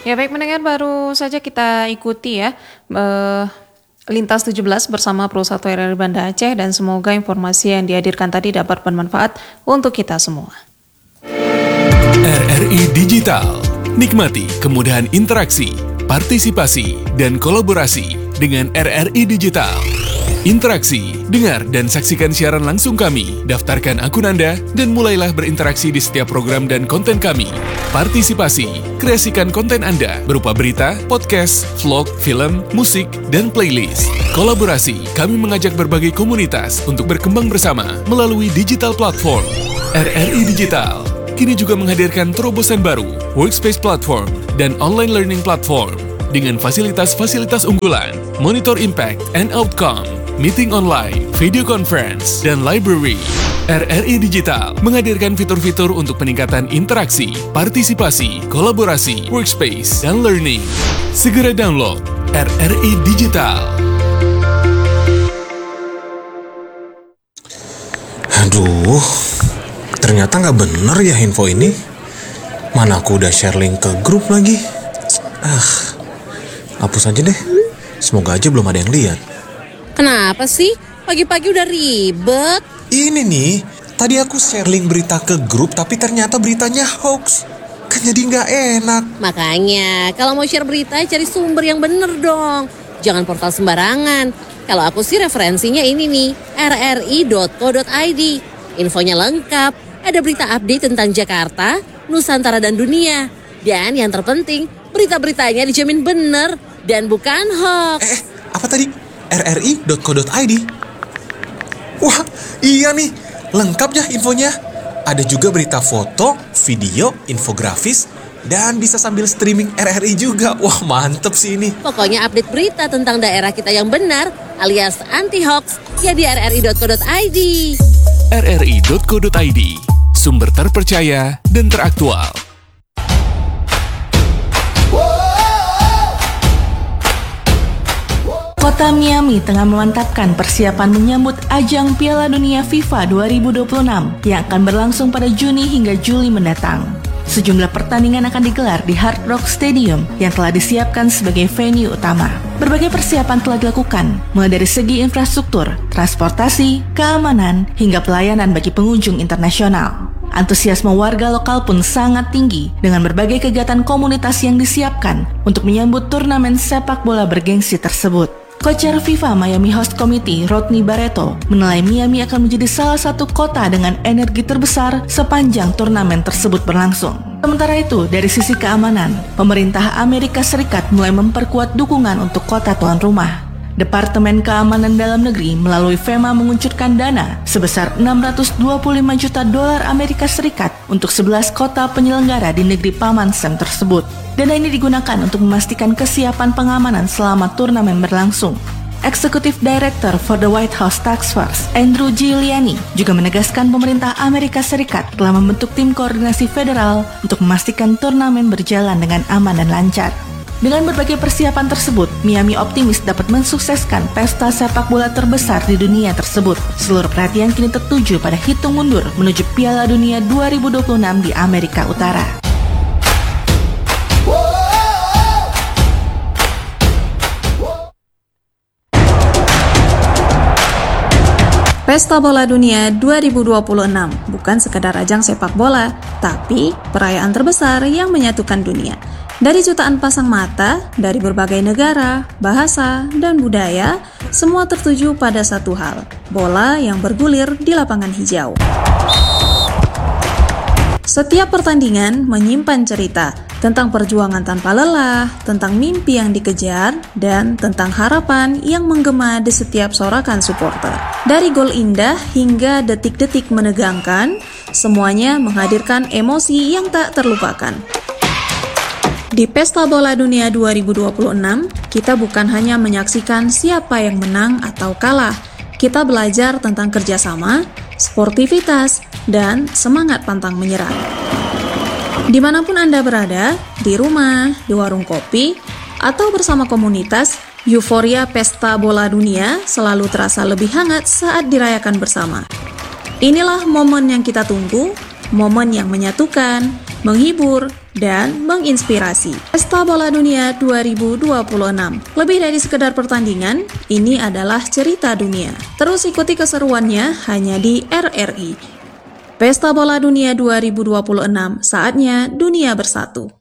Ya baik mendengar, baru saja kita ikuti ya Lintas 17 bersama Pro 1 RRI Banda Aceh, dan semoga informasi yang dihadirkan tadi dapat bermanfaat untuk kita semua. RRI Digital, nikmati kemudahan interaksi, partisipasi, dan kolaborasi dengan RRI Digital. Interaksi, dengar dan saksikan siaran langsung kami, daftarkan akun Anda, dan mulailah berinteraksi di setiap program dan konten kami. Partisipasi, kreasikan konten Anda berupa berita, podcast, vlog, film, musik, dan playlist. Kolaborasi, kami mengajak berbagai komunitas untuk berkembang bersama melalui digital platform. RRI Digital kini juga menghadirkan terobosan baru, workspace platform, dan online learning platform dengan fasilitas-fasilitas unggulan, monitor impact and outcome, meeting online, video conference, dan library. RRI Digital menghadirkan fitur-fitur untuk peningkatan interaksi, partisipasi, kolaborasi, workspace, dan learning. Segera download RRI Digital. Aduh, ternyata nggak bener ya info ini. Mana aku udah share link ke grup lagi. Hapus aja deh. Semoga aja belum ada yang lihat. Kenapa sih? Pagi-pagi udah ribet. Ini nih, tadi aku share link berita ke grup tapi ternyata beritanya hoax. Kan jadi nggak enak. Makanya, kalau mau share berita cari sumber yang bener dong. Jangan portal sembarangan. Kalau aku sih referensinya ini nih, rri.co.id. Infonya lengkap, ada berita update tentang Jakarta, Nusantara, dan dunia. Dan yang terpenting, berita-beritanya dijamin bener dan bukan hoax. Apa tadi? rri.co.id. Wah, iya nih, lengkap ya infonya. Ada juga berita foto, video, infografis, dan bisa sambil streaming RRI juga. Wah, mantep sih ini. Pokoknya update berita tentang daerah kita yang benar alias anti-hoax ya di rri.co.id. rri.co.id, sumber terpercaya dan teraktual. Kota Miami tengah memantapkan persiapan menyambut ajang Piala Dunia FIFA 2026 yang akan berlangsung pada Juni hingga Juli mendatang. Sejumlah pertandingan akan digelar di Hard Rock Stadium yang telah disiapkan sebagai venue utama. Berbagai persiapan telah dilakukan, mulai dari segi infrastruktur, transportasi, keamanan, hingga pelayanan bagi pengunjung internasional. Antusiasme warga lokal pun sangat tinggi dengan berbagai kegiatan komunitas yang disiapkan untuk menyambut turnamen sepak bola bergengsi tersebut. Co-Chair FIFA Miami Host Committee Rodney Barreto menilai Miami akan menjadi salah satu kota dengan energi terbesar sepanjang turnamen tersebut berlangsung. Sementara itu, dari sisi keamanan, pemerintah Amerika Serikat mulai memperkuat dukungan untuk kota tuan rumah. Departemen Keamanan Dalam Negeri melalui FEMA menguncurkan dana sebesar $625 juta Amerika Serikat untuk 11 kota penyelenggara di negeri Paman Sam tersebut. Dana ini digunakan untuk memastikan kesiapan pengamanan selama turnamen berlangsung. Executive Director for the White House Task Force, Andrew Giuliani, juga menegaskan pemerintah Amerika Serikat telah membentuk tim koordinasi federal untuk memastikan turnamen berjalan dengan aman dan lancar. Dengan berbagai persiapan tersebut, Miami optimis dapat mensukseskan pesta sepak bola terbesar di dunia tersebut. Seluruh perhatian kini tertuju pada hitung mundur menuju Piala Dunia 2026 di Amerika Utara. Pesta Bola Dunia 2026 bukan sekadar ajang sepak bola, tapi perayaan terbesar yang menyatukan dunia. Dari jutaan pasang mata, dari berbagai negara, bahasa, dan budaya, semua tertuju pada satu hal, bola yang bergulir di lapangan hijau. Setiap pertandingan menyimpan cerita tentang perjuangan tanpa lelah, tentang mimpi yang dikejar, dan tentang harapan yang menggema di setiap sorakan supporter. Dari gol indah hingga detik-detik menegangkan, semuanya menghadirkan emosi yang tak terlupakan. Di Pesta Bola Dunia 2026, kita bukan hanya menyaksikan siapa yang menang atau kalah. Kita belajar tentang kerjasama, sportivitas, dan semangat pantang menyerah. Dimanapun Anda berada, di rumah, di warung kopi, atau bersama komunitas, euforia Pesta Bola Dunia selalu terasa lebih hangat saat dirayakan bersama. Inilah momen yang kita tunggu, momen yang menyatukan, menghibur, dan menginspirasi. Pesta Bola Dunia 2026. Lebih dari sekedar pertandingan, ini adalah cerita dunia. Terus ikuti keseruannya hanya di RRI. Pesta Bola Dunia 2026, saatnya dunia bersatu.